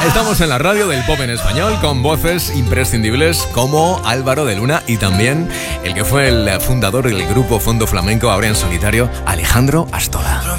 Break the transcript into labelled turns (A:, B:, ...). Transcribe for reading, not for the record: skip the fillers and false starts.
A: Estamos en la radio del pop en español con voces imprescindibles como Álvaro de Luna y también el que fue el fundador del grupo Fondo Flamenco, ahora en solitario, Alejandro Astola.